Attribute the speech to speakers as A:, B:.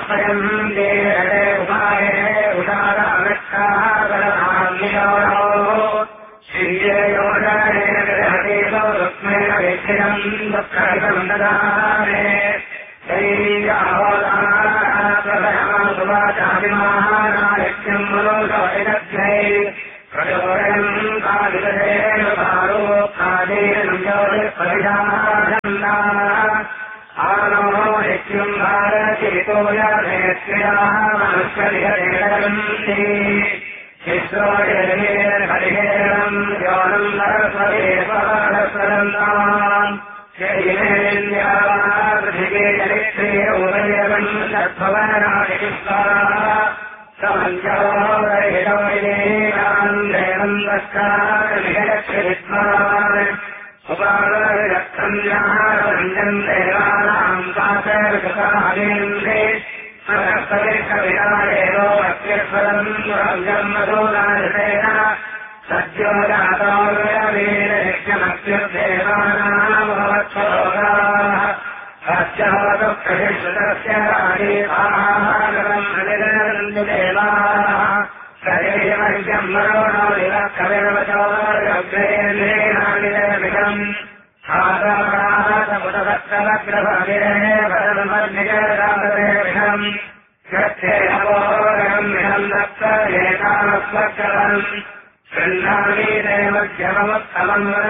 A: स्वयं देहरे उपाये उदारानुष्ठागरधान्योः श्रीये योजनेन गृहदेवो रुक्मेण विच्छिदम् दुःखहितम् ददाने ैयावदानाचाभिमानायज्ञम् मनोजयज्ञै प्रचोदयम् कालिदेन पारोक्षादेन ज्योतिपरिधानन्दा आनो यज्ञम् भारचेतो यादेत्याः मनुष्यविहरेणन्ति शिश्रोजेन हरिहेरम् योनम् सरस्वते परस्वरन्ताम् पृथिवे चरित्रे उदयवन् सद्भवनादिष्टा समञ्चोदयितोयेनान्देवम् दस्तारक्षित्वान् उपारक्षन्यारञ्जन् देवानाम् पाशर्गतादेन्द्रे सरस्वतिकविरायेनो अत्यस्वरम् रञ्जन् मधुराजसेन सद्यो जातोर्वेन यज्ञमत्युर्देवानामवत्सरोगाः सत्यावतप्रतिश्रुतस्य राजीभागरम् अनिरन्दुदेवाः सदैवज्ञम् मरोणो विवक्कविरवचोर्गग्रेन्द्रेणानिरमिदम् हादारातमुदवत्तवग्रभगिरेवरमर्निजरामदेविहम् गच्छेनवोरम् इदम् दत्त एतावत्वग्रवम् शृण्णामि देवज्ञममुत्तमम्